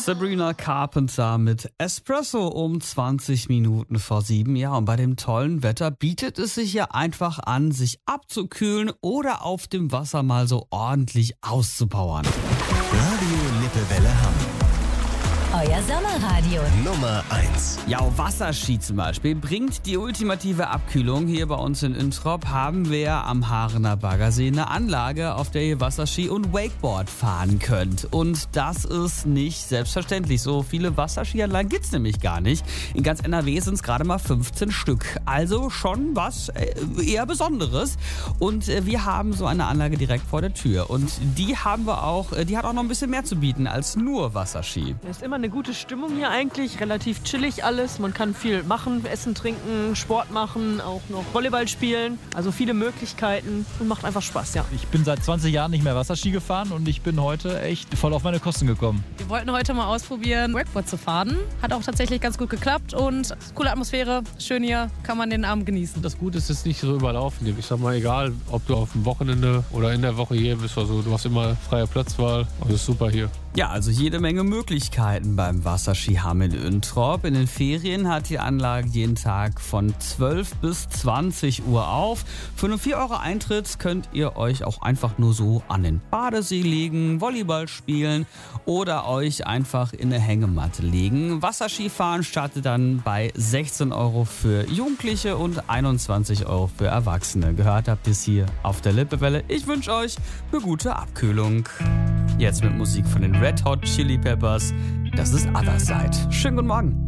Sabrina Carpenter mit Espresso um 20 Minuten vor 7. Ja, und bei dem tollen Wetter bietet es sich ja einfach an, sich abzukühlen oder auf dem Wasser mal so ordentlich auszupowern. Radio Lippewelle Hamm. Euer Sommerradio. Nummer 1. Ja, Wasserski zum Beispiel bringt die ultimative Abkühlung. Hier bei uns in Introp haben wir am Haarener Baggersee eine Anlage, auf der ihr Wasserski und Wakeboard fahren könnt. Und das ist nicht selbstverständlich. So viele Wasserskianlagen gibt's nämlich gar nicht. In ganz NRW sind es gerade mal 15 Stück. Also schon was eher Besonderes. Und wir haben so eine Anlage direkt vor der Tür. Und die hat auch noch ein bisschen mehr zu bieten als nur Wasserski. Es ist immer eine gute Stimmung hier eigentlich, relativ chillig alles. Man kann viel machen, essen, trinken, Sport machen, auch noch Volleyball spielen. Also viele Möglichkeiten und macht einfach Spaß, ja. Ich bin seit 20 Jahren nicht mehr Wasserski gefahren und ich bin heute echt voll auf meine Kosten gekommen. Wir wollten heute mal ausprobieren, Wakeboard zu fahren. Hat auch tatsächlich ganz gut geklappt und coole Atmosphäre, schön hier, kann man den Abend genießen. Das Gute ist, es ist nicht so überlaufen. Ich sag mal, egal, ob du auf dem Wochenende oder in der Woche hier bist, also du hast immer freie Platzwahl. Also ist super hier. Ja, also jede Menge Möglichkeiten beim Wasserski Hamm in Introp. In den Ferien hat die Anlage jeden Tag von 12 bis 20 Uhr auf. Für nur 4 € Eintritt könnt ihr euch auch einfach nur so an den Badesee legen, Volleyball spielen oder euch einfach in eine Hängematte legen. Wasserskifahren startet dann bei 16 € für Jugendliche und 21 € für Erwachsene. Gehört habt ihr es hier auf der Lippewelle. Ich wünsche euch eine gute Abkühlung. Jetzt mit Musik von den Red Hot Chili Peppers. Das ist Other Side. Schönen guten Morgen.